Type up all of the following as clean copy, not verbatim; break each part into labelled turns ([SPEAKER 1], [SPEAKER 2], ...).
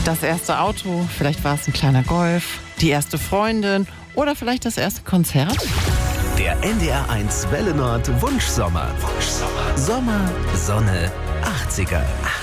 [SPEAKER 1] Das erste Auto, vielleicht war es ein kleiner Golf, die erste Freundin oder vielleicht das erste Konzert.
[SPEAKER 2] Der NDR1 Welle Nord Wunschsommer. Sommer, Sonne, 80er.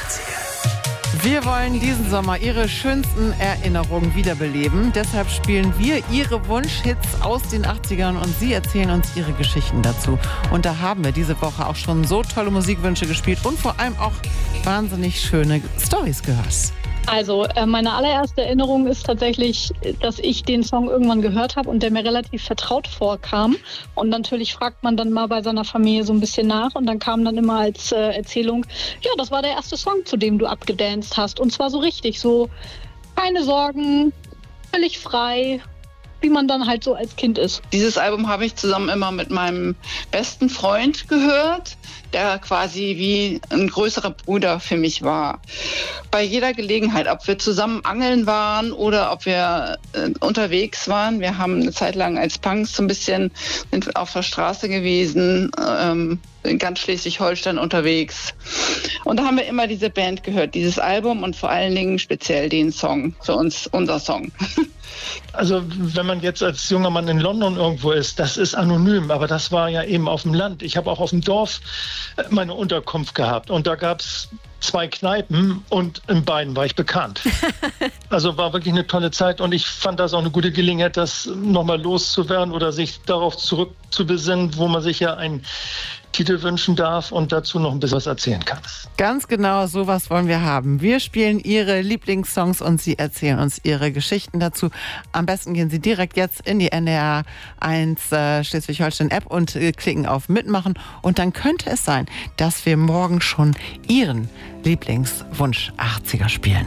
[SPEAKER 1] Wir wollen diesen Sommer Ihre schönsten Erinnerungen wiederbeleben. Deshalb spielen wir Ihre Wunschhits aus den 80ern und Sie erzählen uns Ihre Geschichten dazu. Und da haben wir diese Woche auch schon so tolle Musikwünsche gespielt und vor allem auch wahnsinnig schöne Storys gehört.
[SPEAKER 3] Also meine allererste Erinnerung ist tatsächlich, dass ich den Song irgendwann gehört habe und der mir relativ vertraut vorkam. Und natürlich fragt man dann mal bei seiner Familie so ein bisschen nach und dann kam dann immer als Erzählung, ja, das war der erste Song, zu dem du abgedanced hast. Und zwar so richtig, so keine Sorgen, völlig frei, wie man dann halt so als Kind ist.
[SPEAKER 4] Dieses Album habe ich zusammen immer mit meinem besten Freund gehört, der quasi wie ein größerer Bruder für mich war. Bei jeder Gelegenheit, ob wir zusammen angeln waren oder ob wir unterwegs waren. Wir haben eine Zeit lang als Punks so ein bisschen sind auf der Straße gewesen, in ganz Schleswig-Holstein unterwegs. Und da haben wir immer diese Band gehört, dieses Album und vor allen Dingen speziell den Song, für uns unser Song.
[SPEAKER 5] Also wenn man jetzt als junger Mann in London irgendwo ist, das ist anonym, aber das war ja eben auf dem Land. Ich habe auch auf dem Dorf meine Unterkunft gehabt und da gab es 2 Kneipen und in beiden war ich bekannt. Also war wirklich eine tolle Zeit und ich fand das auch eine gute Gelegenheit, das nochmal loszuwerden oder sich darauf zurückzubesinnen, wo man sich ja einen Titel wünschen darf und dazu noch ein bisschen was erzählen kann.
[SPEAKER 1] Ganz genau, sowas wollen wir haben. Wir spielen Ihre Lieblingssongs und Sie erzählen uns Ihre Geschichten dazu. Am besten gehen Sie direkt jetzt in die NDR1 Schleswig-Holstein-App und klicken auf Mitmachen. Und dann könnte es sein, dass wir morgen schon Ihren Lieblingswunsch 80er spielen.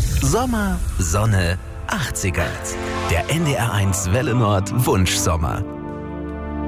[SPEAKER 2] Sommer, Sonne, 80er. Der NDR1 Welle Nord Wunschsommer.